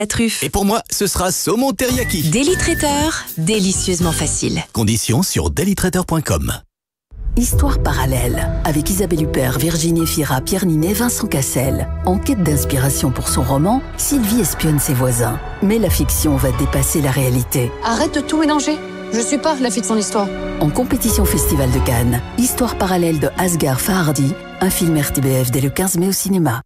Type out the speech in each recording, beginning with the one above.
Truffe. Et pour moi, ce sera saumon teriyaki. Daily Traiteur, délicieusement facile. Conditions sur dailytraiteur.com. Histoire parallèle, avec Isabelle Huppert, Virginie Fira, Pierre Ninet, Vincent Cassel. En quête d'inspiration pour son roman, Sylvie espionne ses voisins. Mais la fiction va dépasser la réalité. Arrête de tout mélanger. Je suis pas la fille de son histoire. En compétition Festival de Cannes, Histoire parallèle de Asghar Farhadi, un film RTBF dès le 15 mai au cinéma.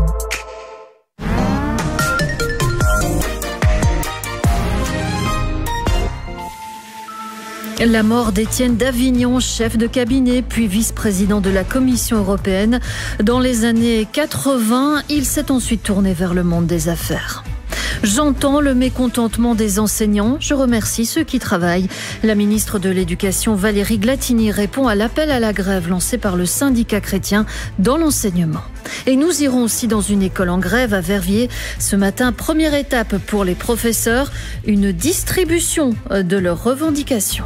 La mort d'Étienne Davignon, chef de cabinet puis vice-président de la Commission européenne. Dans les années 80, il s'est ensuite tourné vers le monde des affaires. J'entends le mécontentement des enseignants. Je remercie ceux qui travaillent. La ministre de l'Éducation, Valérie Glatini, répond à l'appel à la grève lancé par le syndicat chrétien dans l'enseignement. Et nous irons aussi dans une école en grève à Verviers. Ce matin, première étape pour les professeurs, une distribution de leurs revendications.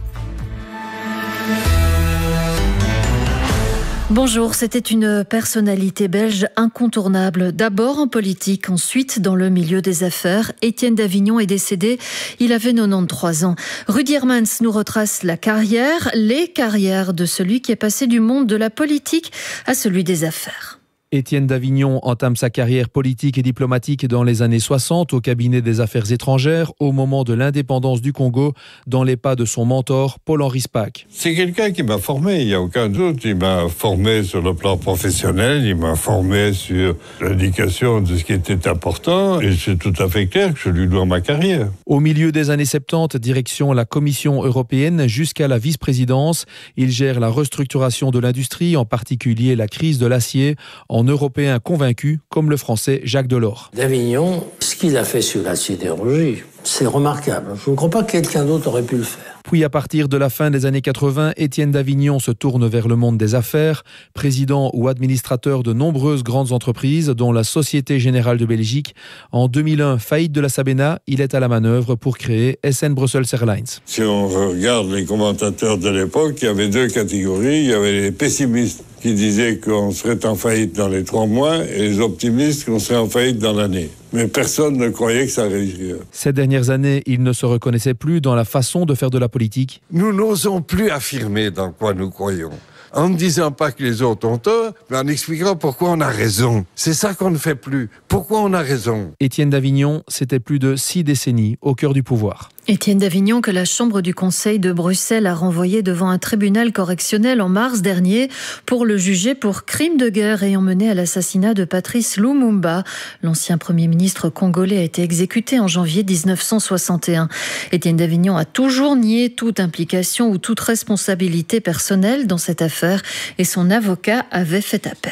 Bonjour, c'était une personnalité belge incontournable. D'abord en politique, ensuite dans le milieu des affaires. Étienne Davignon est décédé, il avait 93 ans. Rudy Hermans nous retrace la carrière, les carrières de celui qui est passé du monde de la politique à celui des affaires. Étienne Davignon entame sa carrière politique et diplomatique dans les années 60 au cabinet des affaires étrangères, au moment de l'indépendance du Congo, dans les pas de son mentor, Paul-Henri Spaak. C'est quelqu'un qui m'a formé, il n'y a aucun doute. Il m'a formé sur le plan professionnel, il m'a formé sur l'indication de ce qui était important, et c'est tout à fait clair que je lui dois ma carrière. Au milieu des années 70, direction la Commission européenne jusqu'à la vice-présidence, il gère la restructuration de l'industrie, en particulier la crise de l'acier, en Européen convaincu, comme le Français Jacques Delors. Davignon, ce qu'il a fait sur la sidérurgie, c'est remarquable. Je ne crois pas que quelqu'un d'autre aurait pu le faire. Puis à partir de la fin des années 80, Étienne Davignon se tourne vers le monde des affaires, président ou administrateur de nombreuses grandes entreprises, dont la Société Générale de Belgique. En 2001, faillite de la Sabena, il est à la manœuvre pour créer SN Brussels Airlines. Si on regarde les commentateurs de l'époque, il y avait deux catégories. Il y avait les pessimistes qui disaient qu'on serait en faillite dans les 3 mois et les optimistes qu'on serait en faillite dans l'année. Mais personne ne croyait que ça arriverait. Ces dernières années, il ne se reconnaissait plus dans la façon de faire de la politique. Nous n'osons plus affirmer dans quoi nous croyons. En ne disant pas que les autres ont tort, mais en expliquant pourquoi on a raison. C'est ça qu'on ne fait plus. Pourquoi on a raison. Étienne Davignon, c'était plus de 6 décennies au cœur du pouvoir. Étienne Davignon, que la Chambre du Conseil de Bruxelles a renvoyé devant un tribunal correctionnel en mars dernier pour le juger pour crime de guerre ayant mené à l'assassinat de Patrice Lumumba. L'ancien Premier ministre congolais a été exécuté en janvier 1961. Étienne Davignon a toujours nié toute implication ou toute responsabilité personnelle dans cette affaire et son avocat avait fait appel.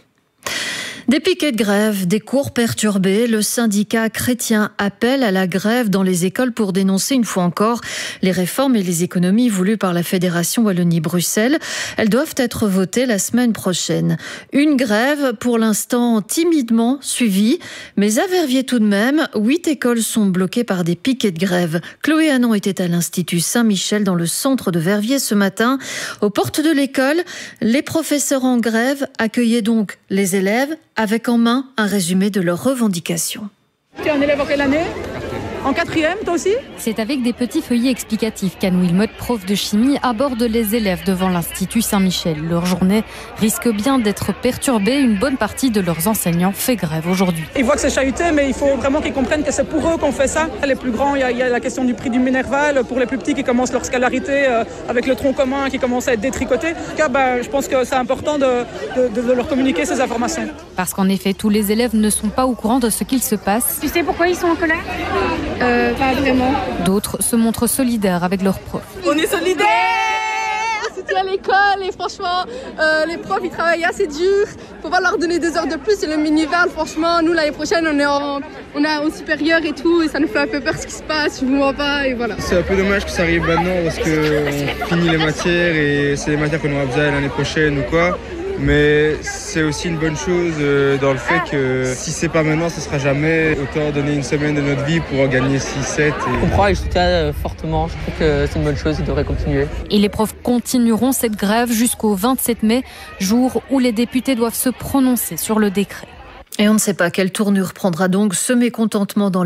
Des piquets de grève, des cours perturbés, le syndicat chrétien appelle à la grève dans les écoles pour dénoncer une fois encore les réformes et les économies voulues par la Fédération Wallonie-Bruxelles. Elles doivent être votées la semaine prochaine. Une grève pour l'instant timidement suivie, mais à Verviers tout de même, 8 écoles sont bloquées par des piquets de grève. Chloé Hanon était à l'Institut Saint-Michel dans le centre de Verviers ce matin. Aux portes de l'école, les professeurs en grève accueillaient donc les élèves avec en main un résumé de leurs revendications. Tu es un élève en quelle année ? En 4e, toi aussi ? C'est avec des petits feuillets explicatifs qu'Anne Wilmot, prof de chimie, aborde les élèves devant l'Institut Saint-Michel. Leur journée risque bien d'être perturbée. Une bonne partie de leurs enseignants fait grève aujourd'hui. Ils voient que c'est chahuté, mais il faut vraiment qu'ils comprennent que c'est pour eux qu'on fait ça. Les plus grands, il y a la question du prix du Minerval. Pour les plus petits qui commencent leur scolarité avec le tronc commun qui commence à être détricoté. En tout cas, je pense que c'est important de leur communiquer ces informations. Parce qu'en effet, tous les élèves ne sont pas au courant de ce qu'il se passe. Tu sais pourquoi ils sont en colère ? Pas vraiment. D'autres se montrent solidaires avec leurs profs. On est solidaires! On soutient l'école et franchement, les profs ils travaillent assez dur. Faut pas leur donner 2 heures de plus, c'est le minival. Franchement, nous l'année prochaine on est au supérieur et tout, et ça nous fait un peu peur ce qui se passe, je vous vois pas et voilà. C'est un peu dommage que ça arrive maintenant parce qu'on finit les matières et c'est des matières qu'on aura besoin l'année prochaine ou quoi. Mais c'est aussi une bonne chose dans le fait que si c'est pas maintenant, ce sera jamais. Autant donner une semaine de notre vie pour en gagner 6-7. Je comprends et je soutiens fortement. Je trouve que c'est une bonne chose, ils devraient continuer. Et les profs continueront cette grève jusqu'au 27 mai, jour où les députés doivent se prononcer sur le décret. Et on ne sait pas quelle tournure prendra donc ce mécontentement dans